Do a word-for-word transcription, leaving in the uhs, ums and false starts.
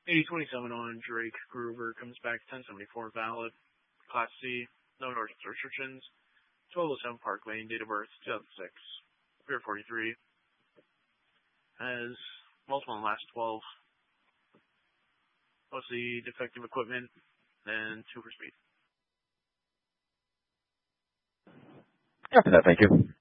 eighty twenty-seven on Drake Groover comes back ten seventy-four valid. Class C, no North restrictions. twelve oh seven Park Lane, date of birth two thousand six. Pier forty-three. Has multiple in the last twelve. Mostly defective equipment and two for speed. After that, thank you.